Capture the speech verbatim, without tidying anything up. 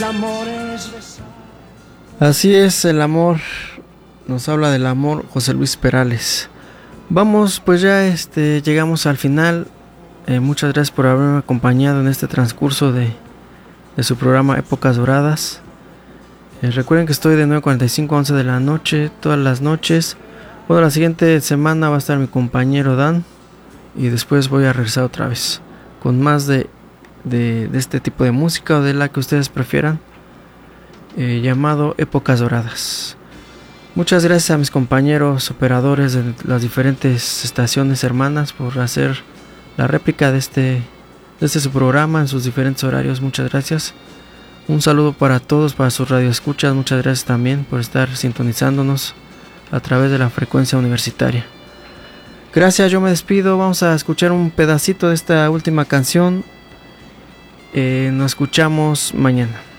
Así es, el amor, nos habla del amor José Luis Perales. Vamos, pues ya este, llegamos al final. Eh, muchas gracias por haberme acompañado en este transcurso de, de su programa Épocas Doradas. Eh, recuerden que estoy de nueve cuarenta y cinco a once de la noche, todas las noches. Bueno, la siguiente semana va a estar mi compañero Dan. Y después voy a regresar otra vez con más de, de, de este tipo de música o de la que ustedes prefieran. Eh, llamado Épocas Doradas. Muchas gracias a mis compañeros operadores de las diferentes estaciones hermanas por hacer la réplica de este, de este su programa en sus diferentes horarios. Muchas gracias. Un saludo para todos, para sus radioescuchas. Muchas gracias también por estar sintonizándonos a través de la frecuencia universitaria. Gracias, yo me despido. Vamos a escuchar un pedacito de esta última canción. Eh, nos escuchamos mañana.